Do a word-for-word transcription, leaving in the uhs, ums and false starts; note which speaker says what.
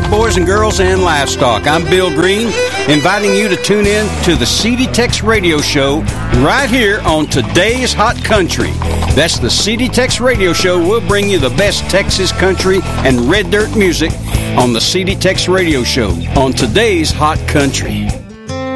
Speaker 1: boys and girls, and livestock. I'm Bill Green, inviting you to tune in to the C D Tex Radio Show right here on Today's Hot Country. That's the C D Tex Radio Show. We'll bring you the best Texas country and red dirt music on the C D Tex Radio Show on Today's Hot Country.